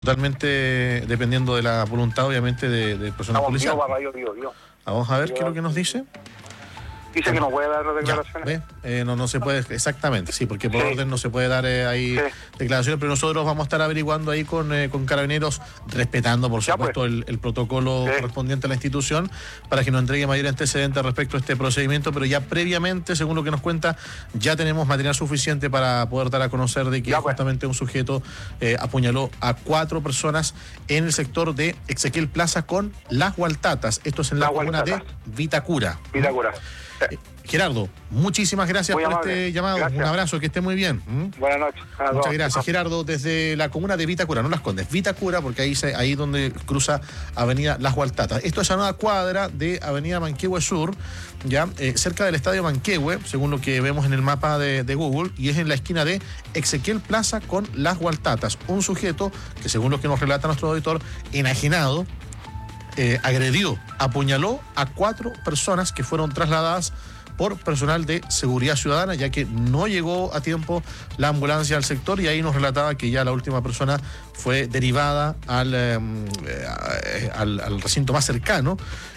Totalmente dependiendo de la voluntad, obviamente, del personal policial. Vamos a ver qué es lo que nos dice. Dice que no puede dar declaraciones. No se puede, exactamente, sí, porque por orden no se puede dar ahí declaraciones, pero nosotros vamos a estar averiguando ahí con Carabineros, respetando, por supuesto, el protocolo correspondiente a la institución, para que nos entregue mayor antecedente respecto a este procedimiento, pero ya previamente, según lo que nos cuenta, ya tenemos material suficiente para poder dar a conocer de que justamente un sujeto apuñaló a 4 personas en el sector de Ezequiel Plaza con Las Gualtatas. Esto es en la comuna de Vitacura. Gerardo, muchísimas gracias por este llamado. Gracias. Un abrazo, que esté muy bien. Buenas noches. Muchas gracias, Gerardo, desde la comuna de Vitacura, no Las Condes, Vitacura, porque ahí donde cruza Avenida Las Gualtatas. Esto es a una cuadra de Avenida Manquehue Sur, ya cerca del Estadio Manquehue, según lo que vemos en el mapa de Google, y es en la esquina de Ezequiel Plaza con Las Gualtatas. Un sujeto que, según lo que nos relata nuestro auditor, enajenado, agredió, apuñaló a 4 personas que fueron trasladadas por personal de seguridad ciudadana, ya que no llegó a tiempo la ambulancia al sector, y ahí nos relataba que ya la última persona fue derivada al recinto más cercano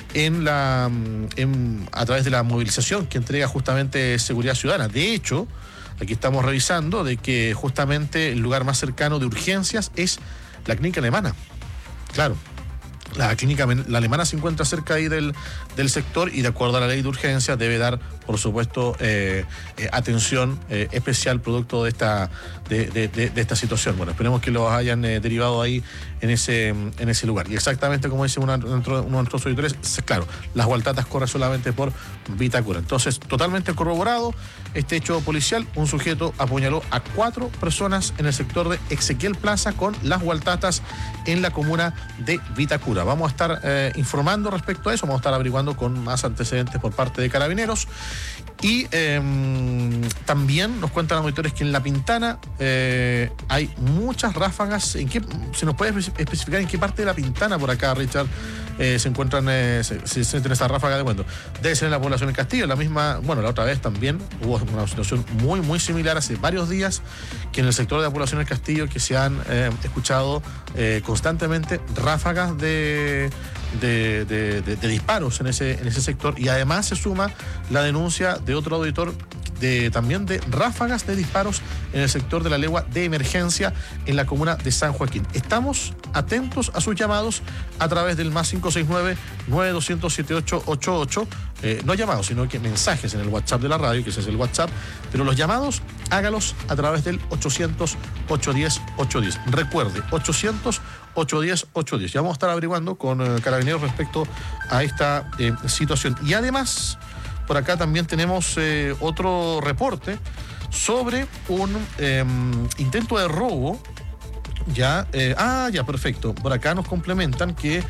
a través de la movilización que entrega justamente seguridad ciudadana. De hecho, aquí estamos revisando de que justamente el lugar más cercano de urgencias es la clínica alemana. Claro. La clínica alemana se encuentra cerca ahí del sector, y de acuerdo a la ley de urgencia debe dar, por supuesto, atención especial producto de esta situación. Bueno, esperemos que los hayan derivado ahí en ese lugar. Y exactamente como dice uno de nuestros auditores, claro, Las Gualtatas corre solamente por Vitacura. Entonces, totalmente corroborado este hecho policial. Un sujeto apuñaló a 4 personas en el sector de Ezequiel Plaza con Las Gualtatas en la comuna de Vitacura. Vamos a estar informando respecto a eso, vamos a estar averiguando con más antecedentes por parte de Carabineros. Y también nos cuentan los auditores que en La Pintana hay muchas ráfagas. ¿Se nos puede especificar en qué parte de La Pintana por acá, Richard, se encuentran esa ráfaga de viento? Debe ser en la población del Castillo, la misma. Bueno, la otra vez también hubo una situación muy, muy similar hace varios días, que en el sector de la población del Castillo que se han escuchado constantemente ráfagas de disparos en ese sector, y además se suma la denuncia de otro auditor también de ráfagas de disparos en el sector de la legua de emergencia en la comuna de San Joaquín. Estamos atentos a sus llamados a través del más 569-9200-7888. No llamados, sino que mensajes en el WhatsApp de la radio, que ese es el WhatsApp, pero los llamados hágalos a través del 800-810-810. Recuerde, 800-810-810. Ya vamos a estar averiguando con Carabineros respecto a esta situación. Y además, por acá también tenemos otro reporte sobre un intento de robo. Ya, perfecto. Por acá nos complementan que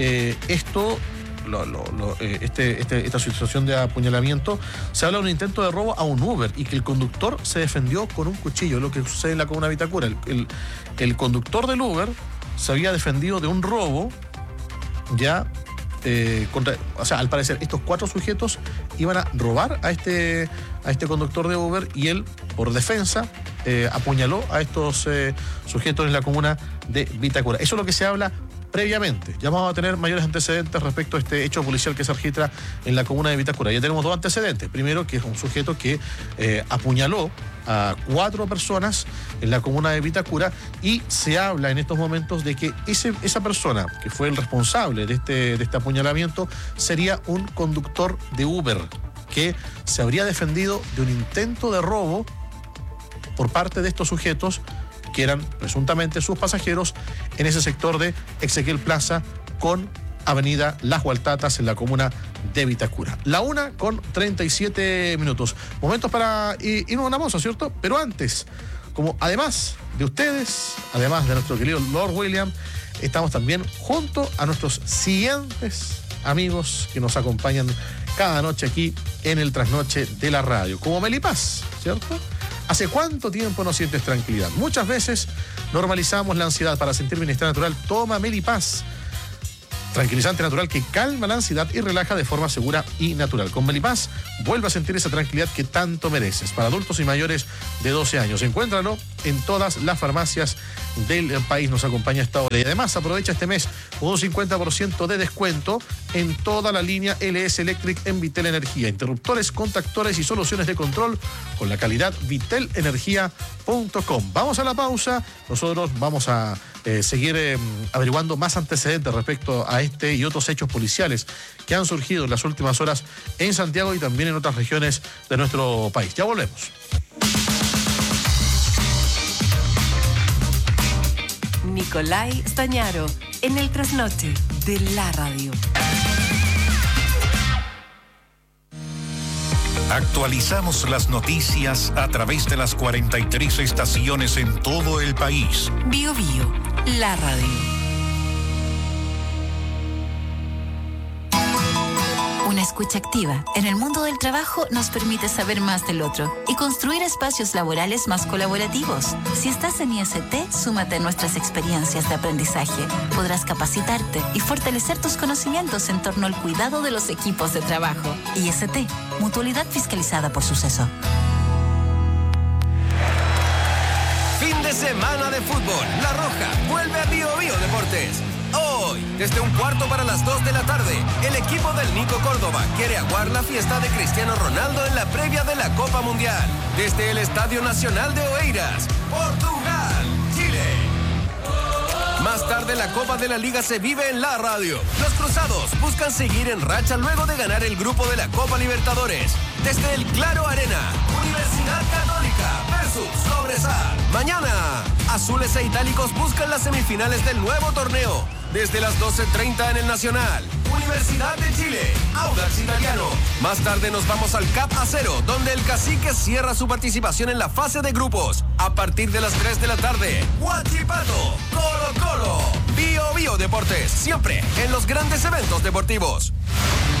esta situación de apuñalamiento, se habla de un intento de robo a un Uber y que el conductor se defendió con un cuchillo, lo que sucede en la comuna de Vitacura. El conductor del Uber se había defendido de un robo, ya. Al parecer estos 4 sujetos iban a robar a este conductor de Uber, y él, por defensa, apuñaló a estos sujetos en la comuna de Vitacura. Eso es lo que se habla previamente. Ya vamos a tener mayores antecedentes respecto a este hecho policial que se registra en la comuna de Vitacura. Ya tenemos 2 antecedentes. Primero, que es un sujeto que apuñaló a 4 personas en la comuna de Vitacura, y se habla en estos momentos de que esa persona que fue el responsable de este apuñalamiento sería un conductor de Uber que se habría defendido de un intento de robo por parte de estos sujetos que eran presuntamente sus pasajeros en ese sector de Ezequiel Plaza con Avenida Las Gualtatas en la comuna de Vitacura. La 1:37. Momentos para irnos a una pausa, ¿cierto? Pero antes, como además de ustedes, además de nuestro querido Lord William, estamos también junto a nuestros siguientes amigos que nos acompañan cada noche aquí en el Trasnoche de la Radio, como Melipaz, ¿cierto? ¿Hace cuánto tiempo no sientes tranquilidad? Muchas veces normalizamos la ansiedad. Para sentir bienestar natural, toma Melipaz. Tranquilizante natural que calma la ansiedad y relaja de forma segura y natural. Con Melipaz, vuelve a sentir esa tranquilidad que tanto mereces. Para adultos y mayores de 12 años. Encuéntralo en todas las farmacias del país. Nos acompaña esta hora. Y además, aprovecha este mes con un 50% de descuento en toda la línea LS Electric en Vitel Energía. Interruptores, contactores y soluciones de control con la calidad vitelenergia.com. Vamos a la pausa. Nosotros vamos a seguir averiguando más antecedentes respecto a este y otros hechos policiales que han surgido en las últimas horas en Santiago y también en otras regiones de nuestro país. Ya volvemos. Nicolai Stañaro, en el trasnoche de la radio. Actualizamos las noticias a través de las 43 estaciones en todo el país. Bio Bio, la radio. Una escucha activa en el mundo del trabajo nos permite saber más del otro y construir espacios laborales más colaborativos. Si estás en IST, súmate a nuestras experiencias de aprendizaje. Podrás capacitarte y fortalecer tus conocimientos en torno al cuidado de los equipos de trabajo. IST, Mutualidad Fiscalizada por Suceso. Fin de semana de fútbol. La Roja vuelve a Bio Bio Deportes. Hoy, desde 1:15 p.m, el equipo del Nico Córdoba quiere aguar la fiesta de Cristiano Ronaldo en la previa de la Copa Mundial. Desde el Estadio Nacional de Oeiras, Portugal, Chile. Más tarde, la Copa de la Liga se vive en la radio. Los cruzados buscan seguir en racha luego de ganar el grupo de la Copa Libertadores. Desde el Claro Arena, Universidad Católica versus Cobresal. Mañana, azules e itálicos buscan las semifinales del nuevo torneo. Desde las 12:30 en el Nacional, Universidad de Chile, Audax Italiano. Más tarde nos vamos al CAP Acero, donde el Cacique cierra su participación en la fase de grupos. A partir de las 3 de la tarde, Huachipato, Colo Colo. Bio Bio Deportes, siempre en los grandes eventos deportivos.